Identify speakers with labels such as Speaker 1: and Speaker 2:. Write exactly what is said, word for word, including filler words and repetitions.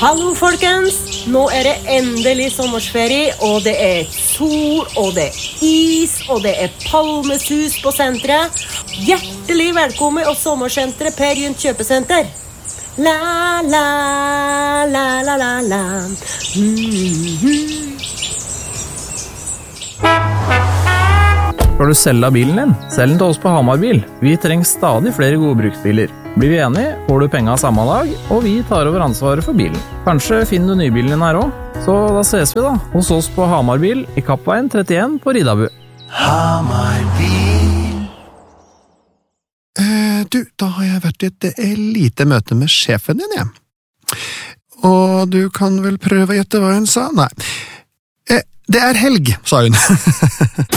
Speaker 1: Hallo folkens, nå er det endelig sommersferie, og det er sol, og det er is, og det er palmesus på senteret. Hjertelig velkommen til sommersenteret Per Gynt kjøpesenter. La, la, la, la, la, la. Mm-hmm.
Speaker 2: Skal du selge bilen din? Selg den til oss på Hamar Bil. Vi trenger stadig flere gode bruksbiler. Blir vi enige, får du penga samme dag, og vi tar over ansvaret for bilen. Kanskje finner du nybilen din her også? Så da ses vi da, hos oss på Hamar Bil i Kappveien trettien på Ridabu.
Speaker 3: Hamar Bil.
Speaker 4: Eh, du, da har jeg vært i et eh, lite møte med sjefen din, jeg. Og du kan vel prøve å gjette hva hun sa? Nei. Eh, det er helg, sa hun.